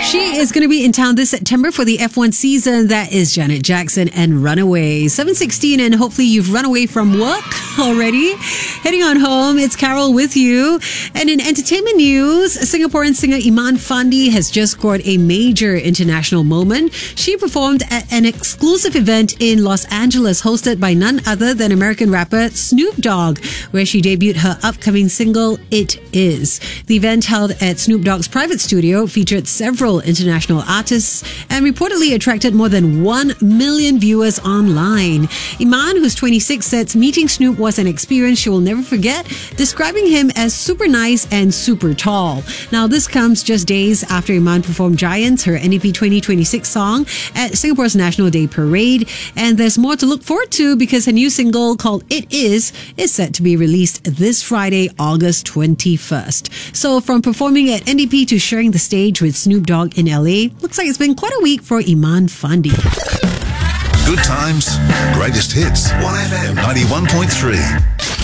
She is going to be in town this September for the F1 season. That is Janet Jackson and Runaway. 7:16, and hopefully you've run away from work already. Heading on home, it's Carol with you. And in entertainment news, Singaporean singer Iman Fandi has just scored a major international moment. She performed at an exclusive event in Los Angeles hosted by none other than American rapper Snoop Dogg, where she debuted her upcoming single, It Is. The event held at Snoop Dogg's private studio featured several international artists and reportedly attracted more than 1 million viewers online. Iman, who's 26, said meeting Snoop was an experience she will never forget, describing him as super nice and super tall. Now, this comes just days after Iman performed Giants, her NDP 2026 song, at Singapore's National Day Parade. And there's more to look forward to because her new single called It Is set to be released this Friday, August 21st. So from performing at NDP to sharing the stage with Snoop Dogg in LA, looks like it's been quite a week for Iman Fandi. Good times, greatest hits. 1FM 91.3.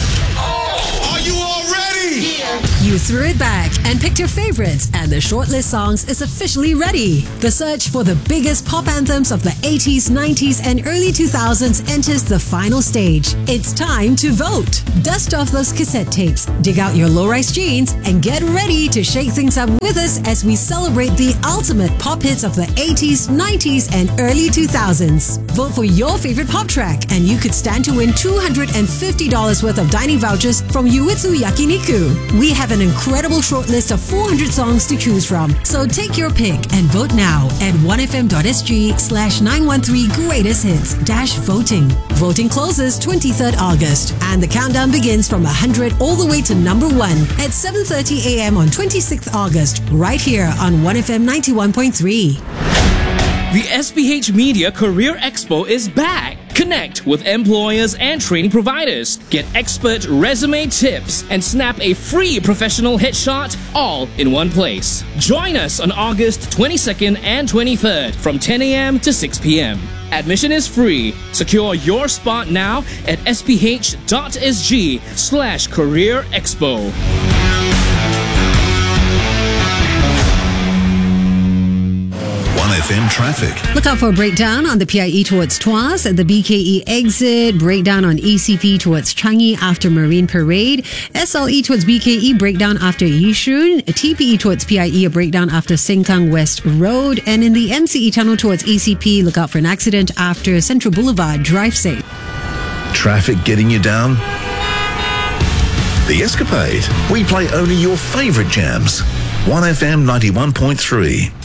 You threw it back and picked your favorites, and the shortlist songs is officially ready. The search for the biggest pop anthems of the 80s, 90s, and early 2000s enters the final stage. It's time to vote. Dust off those cassette tapes, dig out your low-rise jeans, and get ready to shake things up with us as we celebrate the ultimate pop hits of the 80s, 90s, and early 2000s. Vote for your favorite pop track, and you could stand to win $250 worth of dining vouchers from Yuitsu Yakiniku. We have an incredible shortlist of 400 songs to choose from. So take your pick and vote now at 1fm.sg/913 greatest hits-voting. Voting closes 23rd August and the countdown begins from 100 all the way to number 1 at 7:30 a.m. on 26th August, right here on 1FM 91.3. The SPH Media Career Expo is back. Connect with employers and training providers. Get expert resume tips and snap a free professional headshot all in one place. Join us on August 22nd and 23rd from 10 a.m. to 6 p.m. Admission is free. Secure your spot now at sph.sg/career expo. FM traffic. Look out for a breakdown on the PIE towards Tuas at the BKE exit, breakdown on ECP towards Changi after Marine Parade, SLE towards BKE, breakdown after Yishun, TPE towards PIE, a breakdown after Sengkang West Road, and in the MCE tunnel towards ECP, look out for an accident after Central Boulevard. Drive safe. Traffic getting you down? The Escapade. We play only your favourite jams. 1FM 91.3.